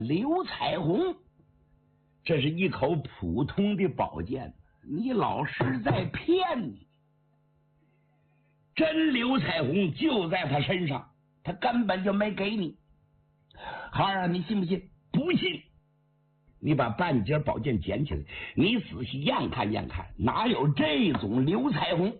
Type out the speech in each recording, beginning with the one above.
刘彩虹，这是一口普通的宝剑，你老是在骗你。真刘彩虹就在他身上，他根本就没给你。孩儿啊，你信不信？不信。你把半截宝剑捡起来，你仔细验看验看，哪有这种刘彩虹？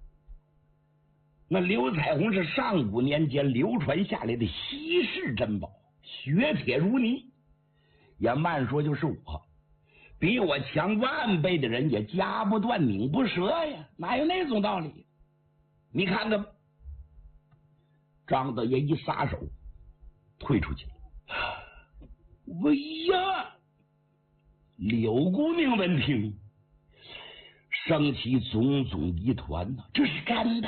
那刘彩虹是上古年间流传下来的稀世珍宝，雪铁如泥。也慢说就是我，比我强万倍的人也夹不断拧不折呀，哪有那种道理？你看看，张大爷一撒手，退出去了。哎呀！柳姑娘闻听，生起种种疑团呢，这是干的？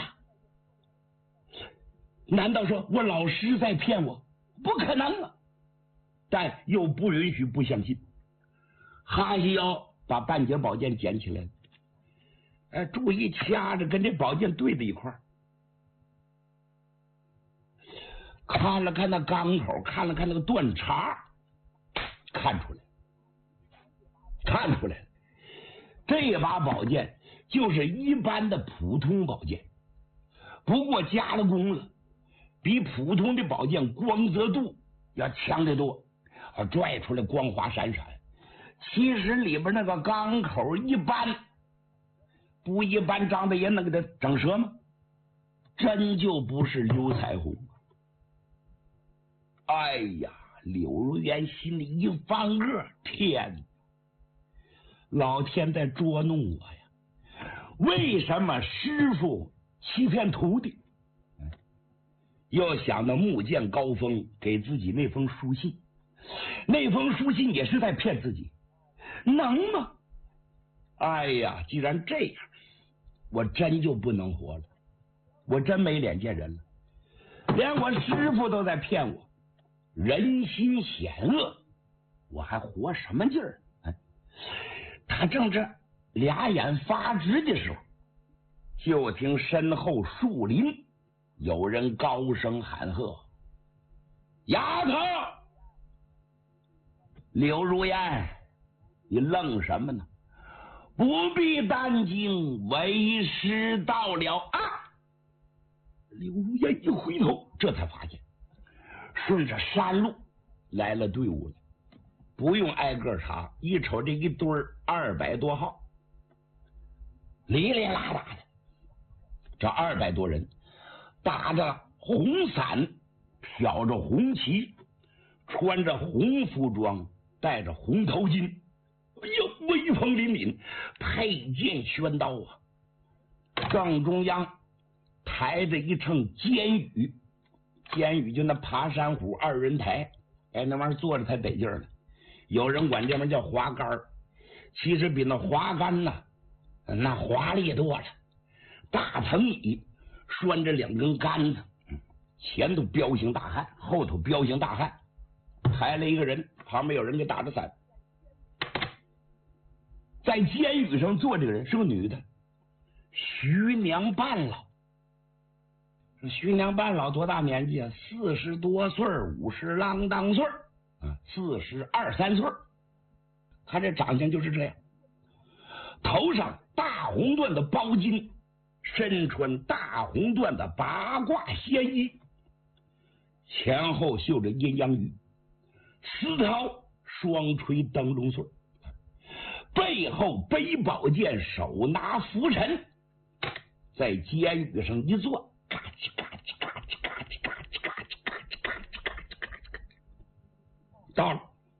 难道说我老师在骗我？不可能啊！但又不允许不相信。哈西腰把半截宝剑捡起来了，注意掐着跟这宝剑对在一块儿，看了看那钢口，看了看那个断茬，看出来了，这把宝剑就是一般的普通宝剑，不过加了工了，比普通的宝剑光泽度要强得多，拽出来光华闪闪。其实里边那个钢口一般，不一般，张大爷能给他整折吗？真就不是刘彩虹。哎呀，柳如元心里一翻个，天，老天在捉弄我呀！为什么师傅欺骗徒弟？又想到木剑高峰给自己那封书信，那封书信也是在骗自己，能吗？哎呀，既然这样，我真就不能活了，我真没脸见人了。连我师傅都在骗我，人心险恶，我还活什么劲儿？他正这俩眼发直的时候，就听身后树林有人高声喊喝：“丫头！”柳如烟，你愣什么呢？不必担惊，为师到了啊！柳如烟一回头，这才发现顺着山路来了队伍了，不用挨个查，一瞅这一堆200多号，哩哩啦啦的，这200多人打着红伞，飘着红旗，穿着红服装，戴着红头巾，哎呀，威风凛凛，佩剑宣刀啊！正中央抬着一乘监羽，监羽就那爬山虎2人抬，那玩意儿坐着才得劲儿呢。有人管这玩意儿叫滑竿，其实比那滑竿呢那华丽多了。大藤椅拴着2根杆子，前头彪形大汉，后头彪形大汉，抬了一个人，旁边有人给打着伞。在监羽上坐这个人是个女的，徐娘半老。徐娘半老多大年纪啊？40多岁，50啷当岁，42、3岁。他这长相就是这样，头上大红缎的包巾，身穿大红缎的八卦仙衣，前后绣着阴阳鱼，丝绦双垂灯笼穗，背后背宝剑，手拿拂尘，在监羽上一坐，嘎吱嘎吱嘎吱嘎吱嘎吱嘎吱嘎吱嘎吱嘎吱嘎吱，到了，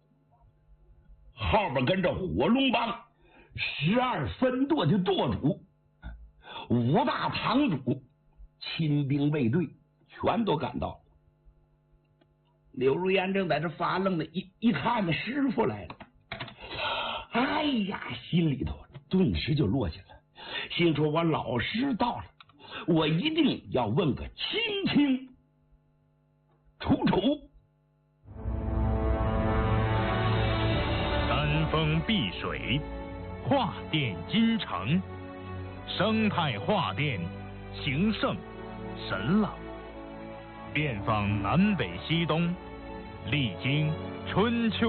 后边跟着火龙帮12分舵的舵主，5大堂主，亲兵卫队全都赶到了。柳如烟正在这发愣的，一看那师傅来了，哎呀，心里头顿时就落下了，心说我老师到了，我一定要问个清清楚楚。 山峰碧水，画殿金城，生态画殿，情圣神朗，遍访南北西东，历经春秋